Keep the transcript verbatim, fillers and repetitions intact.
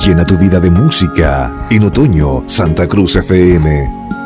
Llena tu vida de música en Otoño Santa Cruz F M.